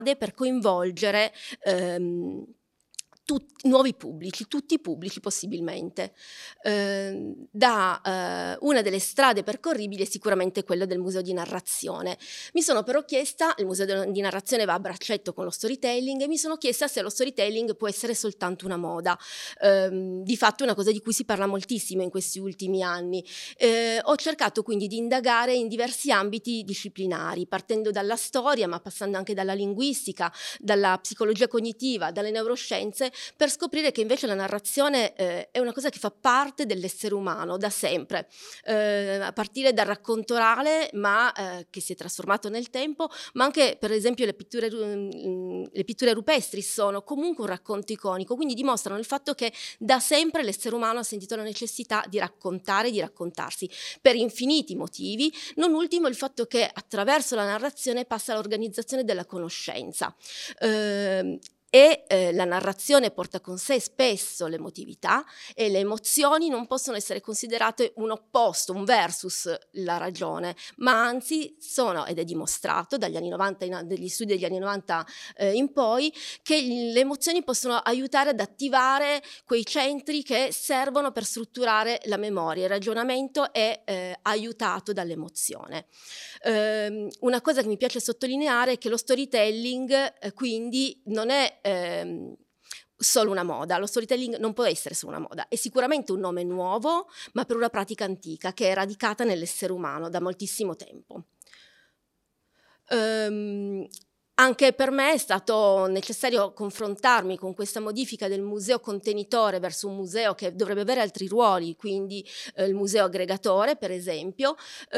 per coinvolgere nuovi pubblici, tutti i pubblici possibilmente. Una delle strade percorribili è sicuramente quella del museo di narrazione. Mi sono però chiesta, il museo di narrazione va a braccetto con lo storytelling, e mi sono chiesta se lo storytelling può essere soltanto una moda. Di fatto è una cosa di cui si parla moltissimo in questi ultimi anni. Ho cercato quindi di indagare in diversi ambiti disciplinari, partendo dalla storia, ma passando anche dalla linguistica, dalla psicologia cognitiva, dalle neuroscienze, per scoprire che invece la narrazione è una cosa che fa parte dell'essere umano da sempre, a partire dal racconto orale, ma che si è trasformato nel tempo, ma anche per esempio le pitture rupestri sono comunque un racconto iconico, quindi dimostrano il fatto che da sempre l'essere umano ha sentito la necessità di raccontare, di raccontarsi, per infiniti motivi, non ultimo il fatto che attraverso la narrazione passa l'organizzazione della conoscenza. La narrazione porta con sé spesso l'emotività, e le emozioni non possono essere considerate un opposto, un versus la ragione, ma anzi sono, ed è dimostrato dagli anni 90, degli studi degli anni 90 in poi, che le emozioni possono aiutare ad attivare quei centri che servono per strutturare la memoria. Il ragionamento è aiutato dall'emozione. Una cosa che mi piace sottolineare è che lo storytelling quindi non è solo una moda. Lo storytelling non può essere solo una moda, è sicuramente un nome nuovo, ma per una pratica antica che è radicata nell'essere umano da moltissimo tempo. Anche per me è stato necessario confrontarmi con questa modifica del museo contenitore verso un museo che dovrebbe avere altri ruoli, quindi il museo aggregatore, per esempio.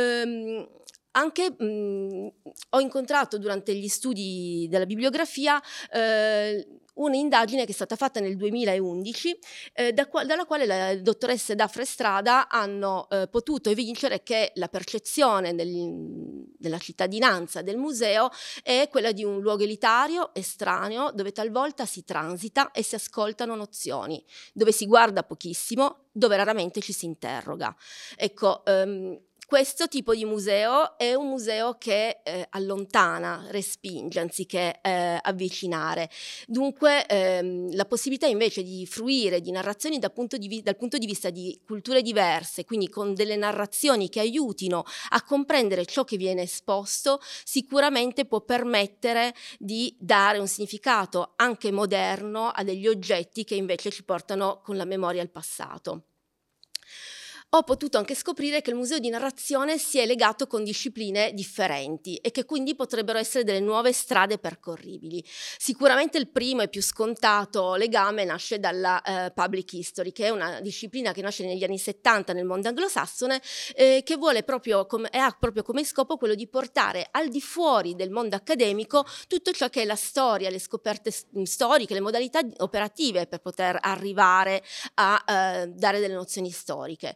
Ho incontrato durante gli studi della bibliografia un'indagine che è stata fatta nel 2011, dalla quale le dottoresse Daphne e Strada hanno potuto evincere che la percezione della cittadinanza del museo è quella di un luogo elitario, estraneo, dove talvolta si transita e si ascoltano nozioni, dove si guarda pochissimo, dove raramente ci si interroga. Ecco, questo tipo di museo è un museo che allontana, respinge anziché avvicinare. Dunque la possibilità invece di fruire di narrazioni dal punto di vista di culture diverse, quindi con delle narrazioni che aiutino a comprendere ciò che viene esposto, sicuramente può permettere di dare un significato anche moderno a degli oggetti che invece ci portano con la memoria al passato. Ho potuto anche scoprire che il museo di narrazione si è legato con discipline differenti e che quindi potrebbero essere delle nuove strade percorribili. Sicuramente il primo e più scontato legame nasce dalla public history, che è una disciplina che nasce negli anni 70 nel mondo anglosassone, che vuole ha proprio come scopo quello di portare al di fuori del mondo accademico tutto ciò che è la storia, le scoperte storiche, le modalità operative per poter arrivare a dare delle nozioni storiche.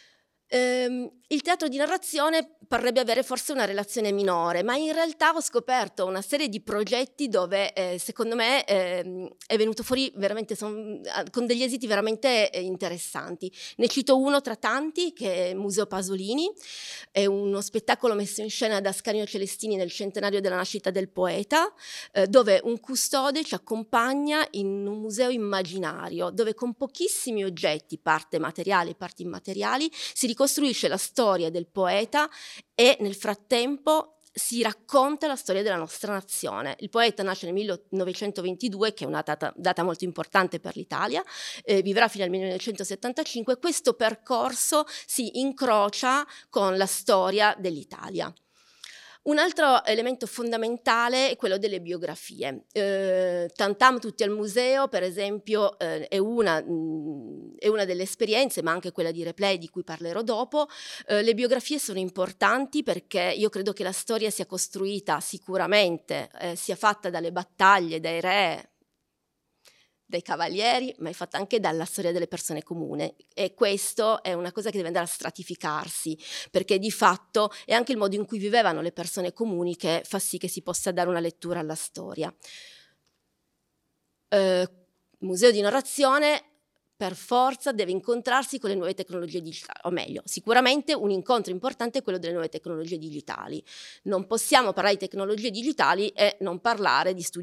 Il teatro di narrazione parrebbe avere forse una relazione minore, ma in realtà ho scoperto una serie di progetti dove secondo me è venuto fuori veramente con degli esiti veramente interessanti. Ne cito uno tra tanti, che è Museo Pasolini, è uno spettacolo messo in scena da Ascanio Celestini nel centenario della nascita del poeta, dove un custode ci accompagna in un museo immaginario, dove con pochissimi oggetti, parte materiali e parti immateriali, si ricostruisce la storia del poeta e nel frattempo si racconta la storia della nostra nazione. Il poeta nasce nel 1922, che è una data molto importante per l'Italia, vivrà fino al 1975. Questo percorso si incrocia con la storia dell'Italia. Un altro elemento fondamentale è quello delle biografie. Tantam tutti al museo, per esempio, è una delle esperienze, ma anche quella di Replay, di cui parlerò dopo. Le biografie sono importanti perché io credo che la storia sia costruita sicuramente, sia fatta dalle battaglie, dai re, dai cavalieri, ma è fatta anche dalla storia delle persone comuni, e questo è una cosa che deve andare a stratificarsi, perché di fatto è anche il modo in cui vivevano le persone comuni che fa sì che si possa dare una lettura alla storia. Museo di narrazione per forza deve incontrarsi con le nuove tecnologie digitali, o meglio, sicuramente un incontro importante è quello delle nuove tecnologie digitali. Non possiamo parlare di tecnologie digitali e non parlare di studi